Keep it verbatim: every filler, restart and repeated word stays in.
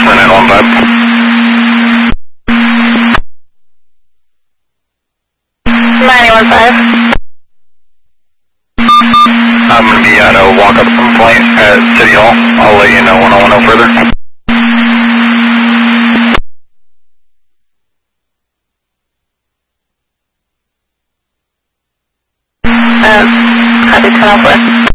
nine one five. nine one five. I'm going to be at a walk-up complaint at City Hall. I'll let you know when I want to know further. Um, copy ten oh four.